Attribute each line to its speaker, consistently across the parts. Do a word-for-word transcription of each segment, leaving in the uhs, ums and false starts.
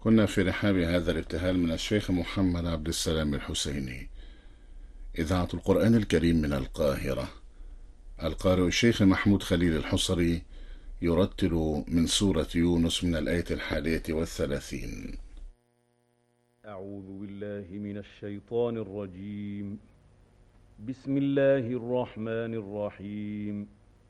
Speaker 1: كنا في رحاب هذا الابتهال من الشيخ محمد عبد السلام الحسيني، إذاعة القرآن الكريم من القاهرة. القارئ الشيخ محمود خليل الحصري يرتل من سورة يونس من الآية الحادية والثلاثين.
Speaker 2: أعوذ بالله من الشيطان الرجيم. بسم الله الرحمن الرحيم.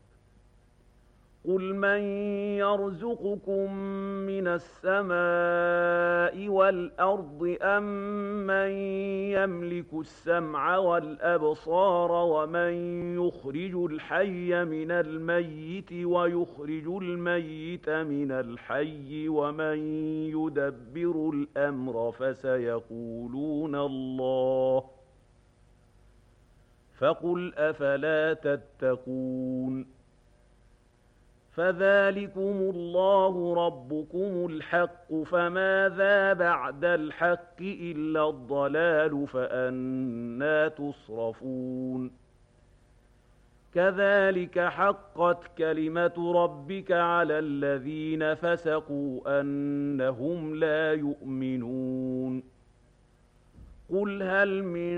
Speaker 2: قل من يرزقكم من السماء والأرض أم من يملك السمع والأبصار ومن يخرج الحي من الميت ويخرج الميت من الحي ومن يدبر الأمر فسيقولون الله فقل أفلا تتقون. فذلكم الله ربكم الحق فماذا بعد الحق إلا الضلال فأنى تصرفون. كذلك حقت كلمة ربك على الذين فسقوا أنهم لا يؤمنون. قل هل من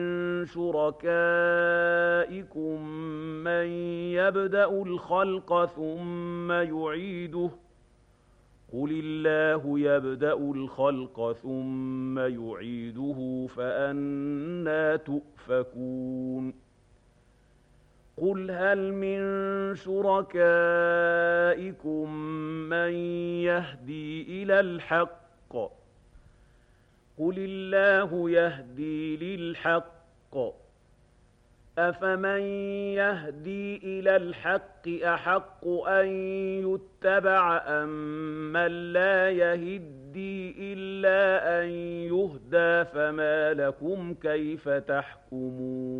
Speaker 2: شركائكم من يبدأ الخلق ثم يعيده قل الله يبدأ الخلق ثم يعيده فأنى تؤفكون. قل هل من شركائكم من يهدي إلى الحق قل الله يهدي للحق أفمن يهدي إلى الحق أحق أن يتبع أم من لا يهدي إلا أن يهدى فما لكم كيف تحكمون.